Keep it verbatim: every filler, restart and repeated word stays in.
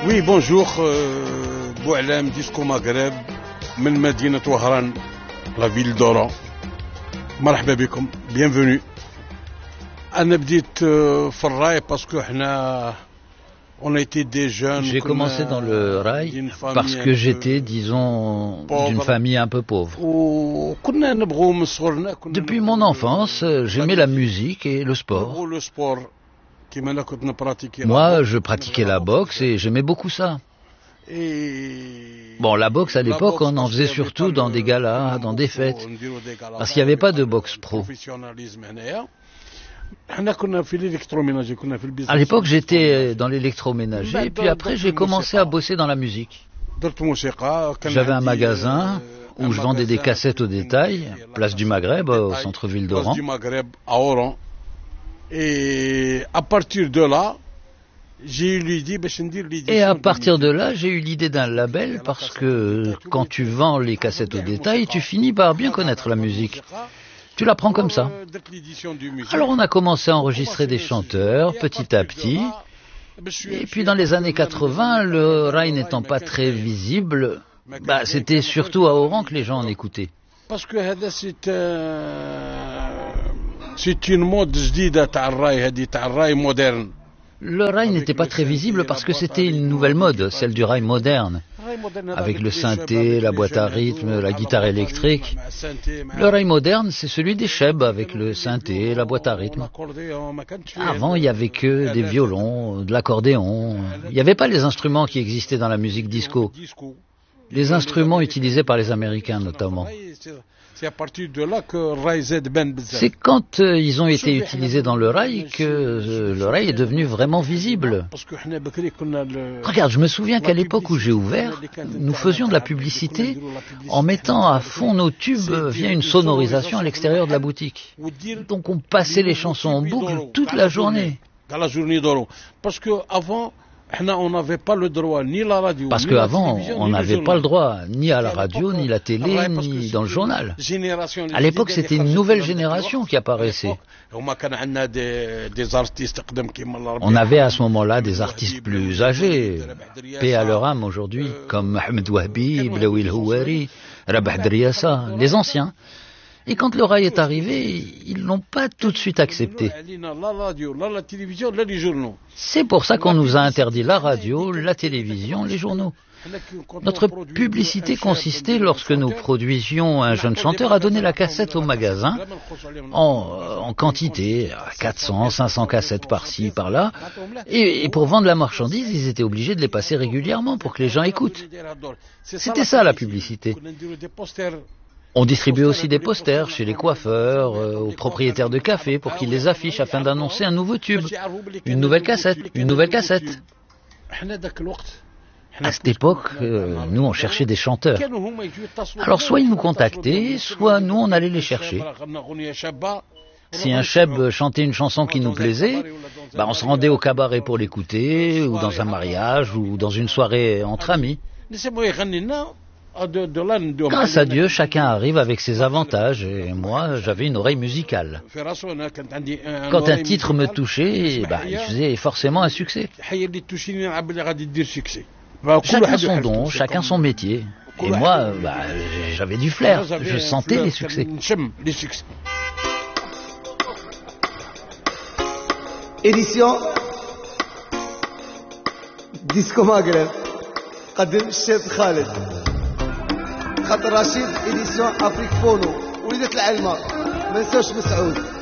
Oui, bonjour, Boualem, Disco Maghreb, من مدينة وهران, la ville d'Oran. مرحبا بكم, bienvenue. أنا بديت في الراي parce que احنا on a été des jeunes. J'ai commencé dans le rail parce que j'étais, disons, d'une famille un peu pauvre. Depuis mon enfance, j'aimais la musique et le sport. Moi, je pratiquais la boxe et j'aimais beaucoup ça. Bon, la boxe à l'époque, on en faisait surtout dans des galas, dans des fêtes, parce qu'il n'y avait pas de boxe pro. À l'époque, j'étais dans l'électroménager, puis après, j'ai commencé à bosser dans la musique. J'avais un magasin où je vendais des cassettes au détail, place du Maghreb, au centre-ville d'Oran. Et à partir de là, j'ai eu l'idée, Et à partir de là, j'ai eu l'idée d'un label parce que quand tu vends les cassettes au détail, tu finis par bien connaître la musique. Tu l'apprends comme ça. Alors on a commencé à enregistrer des chanteurs petit à petit. Et puis dans les années quatre-vingts, le rail n'étant pas très visible, bah, c'était surtout à Oran que les gens en écoutaient. Parce que c'est c'est une mode جديدة تاع الراي, هذه تاع الراي moderne. Le rail n'était pas très visible parce que c'était une nouvelle mode, celle du rail moderne, avec le synthé, la boîte à rythme, la guitare électrique. Le rail moderne, c'est celui des chebs avec le synthé, la boîte à rythme. Avant, il n'y avait que des violons, de l'accordéon. Il n'y avait pas les instruments qui existaient dans la musique disco. Les instruments utilisés par les Américains notamment. C'est à partir de là que Rai Z Ben. C'est quand euh, ils ont été utilisés dans le rail que euh, le rail est devenu vraiment visible. Regarde, je me souviens qu'à l'époque où j'ai ouvert, nous faisions de la publicité en mettant à fond nos tubes via une sonorisation à l'extérieur de la boutique. Donc on passait les chansons en boucle toute la journée. Parce que avant, on n'avait pas le droit ni la radio. Parce qu'avant, on n'avait pas le droit ni à la radio, ni la télé, ni dans le journal. À l'époque, c'était une nouvelle génération qui apparaissait. On avait à ce moment-là des artistes plus âgés, paix à leur âme aujourd'hui, comme Ahmed Wahbi, Blaoui El Houari, Rabah Driassa, les anciens. Et quand le rail est arrivé, ils l'ont pas tout de suite accepté. C'est pour ça qu'on nous a interdit la radio, la télévision, les journaux. Notre publicité consistait, lorsque nous produisions un jeune chanteur, à donner la cassette au magasin en, en quantité, quatre cents, cinq cents cassettes par-ci, par-là. Et, et pour vendre la marchandise, ils étaient obligés de les passer régulièrement pour que les gens écoutent. C'était ça la publicité. On distribuait aussi des posters chez les coiffeurs, euh, aux propriétaires de cafés pour qu'ils les affichent afin d'annoncer un nouveau tube, une nouvelle cassette, une nouvelle cassette. À cette époque, euh, nous on cherchait des chanteurs. Alors soit ils nous contactaient, soit nous on allait les chercher. Si un cheb chantait une chanson qui nous plaisait, bah on se rendait au cabaret pour l'écouter, ou dans un mariage, ou dans une soirée entre amis. Grâce à Dieu, chacun arrive avec ses avantages, et moi, j'avais une oreille musicale. Quand un titre me touchait, bah, il faisait forcément un succès. Chacun son don, chacun son métier. Et moi, bah, j'avais du flair, je sentais les succès. Édition Disco Maghreb قدم الشاب خالد خاطر رشيد إديسيون أفريك فونو وليدة العلمة ما نساوش مسعود.